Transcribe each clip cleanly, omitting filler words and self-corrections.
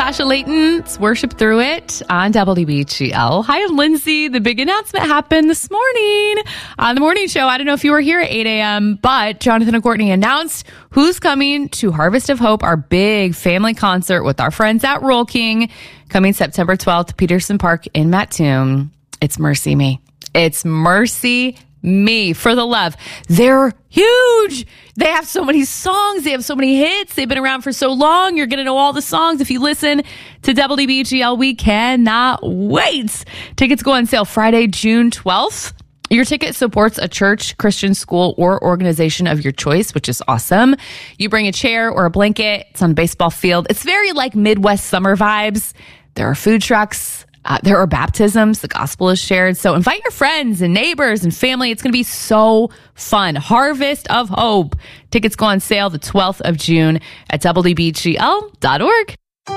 Sasha Layton. It's Worship Through It on WBGL. Hi, I'm Lindsay. The big announcement happened this morning on the morning show. I don't know if you were here at 8 a.m., but Jonathan and Courtney announced who's coming to Harvest of Hope, our big family concert with our friends at Roll King, coming September 12th, Peterson Park in Mattoon. It's Mercy Me. It's Mercy Me for the love. They're huge. They have so many songs. They have so many hits. They've been around for so long. You're going to know all the songs if you listen to WBGL. We cannot wait. Tickets go on sale Friday, June 12th. Your ticket supports a church, Christian school, or organization of your choice, which is awesome. You bring a chair or a blanket. It's on a baseball field. It's very like Midwest summer vibes. There are food trucks. There are baptisms. The gospel is shared. So invite your friends and neighbors and family. It's going to be so fun. Harvest of Hope. Tickets go on sale the 12th of June at WBGL.org.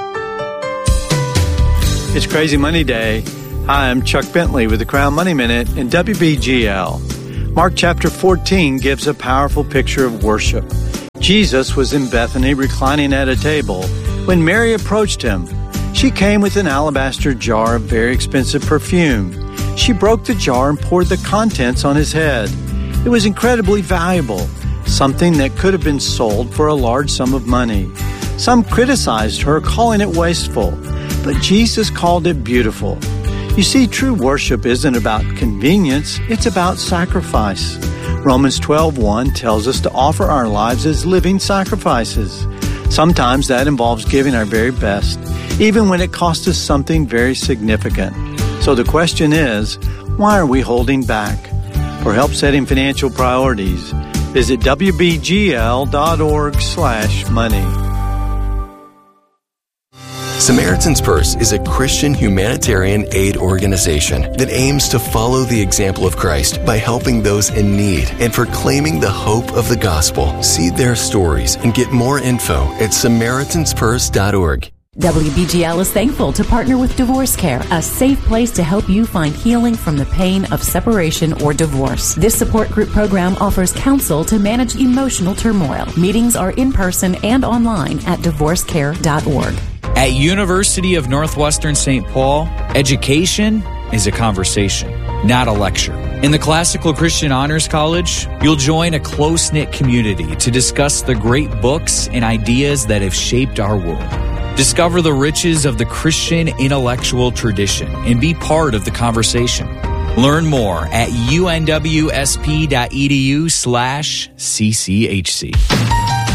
It's Crazy Money Day. Hi, I'm Chuck Bentley with the Crown Money Minute in WBGL. Mark chapter 14 gives a powerful picture of worship. Jesus was in Bethany reclining at a table when Mary approached him. She came with an alabaster jar of very expensive perfume. She broke the jar and poured the contents on his head. It was incredibly valuable, something that could have been sold for a large sum of money. Some criticized her, calling it wasteful, but Jesus called it beautiful. You see, true worship isn't about convenience, it's about sacrifice. Romans 12:1 tells us to offer our lives as living sacrifices. Sometimes that involves giving our very best, even when it costs us something very significant. So the question is, why are we holding back? For help setting financial priorities, visit WBGL.org/money. Samaritan's Purse is a Christian humanitarian aid organization that aims to follow the example of Christ by helping those in need and proclaiming the hope of the gospel. See their stories and get more info at SamaritansPurse.org. WBGL is thankful to partner with Divorce Care, a safe place to help you find healing from the pain of separation or divorce. This support group program offers counsel to manage emotional turmoil. Meetings are in person and online at divorcecare.org. At University of Northwestern St. Paul, education is a conversation, not a lecture. In the Classical Christian Honors College, you'll join a close-knit community to discuss the great books and ideas that have shaped our world. Discover the riches of the Christian intellectual tradition and be part of the conversation. Learn more at unwsp.edu/cchc.